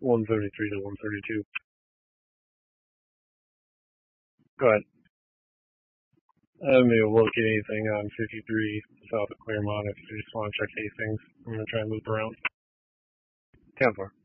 133 to 132. Go ahead. I haven't been able to locate anything on 53 south of Claremont. If you just want to check Hastings, I'm going to try and loop around. 10-4.